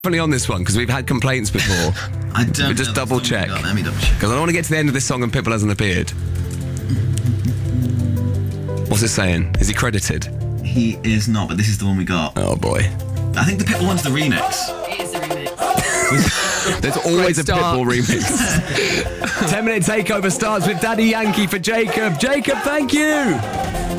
definitely on this one because we've had complaints before. I don't But just know. double check. Let me double check. Because I don't want to get to the end of this song and Pitbull hasn't appeared. What's it saying? Is he credited? He is not, but this is the one we got. Oh boy. I think the Pitbull one's the remix. It is the remix. There's always a Great start. Pitbull remix. 10-minute takeover starts with Daddy Yankee for Jacob. Jacob, thank you.